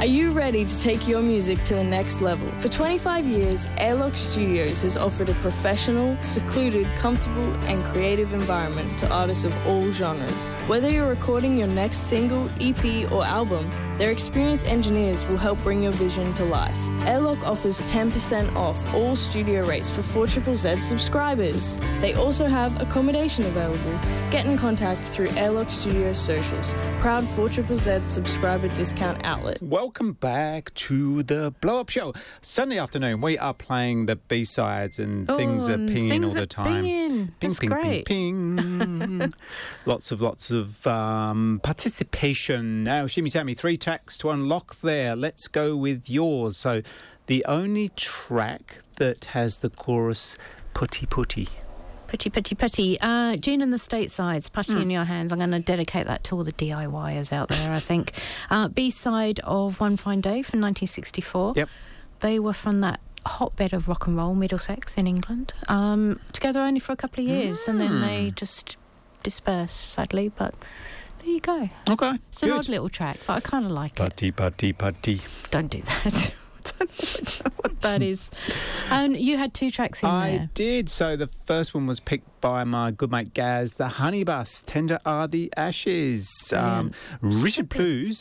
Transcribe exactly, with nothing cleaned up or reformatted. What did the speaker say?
Are you ready to take your music to the next level? For twenty-five years, Airlock Studios has offered a professional, secluded, comfortable and creative environment to artists of all genres. Whether you're recording your next single, E P or album, their experienced engineers will help bring your vision to life. Airlock offers ten percent off all studio rates for four Z Z Z subscribers. They also have accommodation available. Get in contact through Airlock Studios socials, proud four Z Z Z subscriber discount outlet. Welcome back to the Blow Up Show. Sunday afternoon, we are playing the B-sides and Oh, things are and pinging things all the are time. pinging. Ping, That's ping, great. ping, ping. lots of, lots of um, participation. Now, Shimmy Sammy, three tracks to unlock there. Let's go with yours. So, the only track that has the chorus putty putty. Pretty, pretty, pretty. Uh, Gene and the Statesides, Putty in Your Hands. I'm going to dedicate that to all the DIYers out there, I think. Uh, B-side of One Fine Day from nineteen sixty-four. Yep. They were from that hotbed of rock and roll, Middlesex in England. Um, together only for a couple of years, mm. and then they just dispersed, sadly, but there you go. Okay, It's an odd little track, but I kind of like putty, it. Putty, putty, putty. Don't do that. I don't know what that is. And you had two tracks in I there. did. So the first one was picked by my good mate Gaz, the Honey Bus, Tender Are the Ashes. Um, Richard Ploos